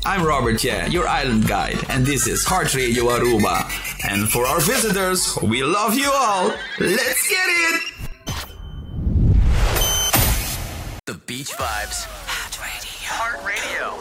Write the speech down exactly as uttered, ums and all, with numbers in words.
I'm Robert Ye, your island guide, and this is Heart Radio Aruba. And for our visitors, we love you all. Let's get it! The Beach Vibes. Heart Radio. Heart Radio.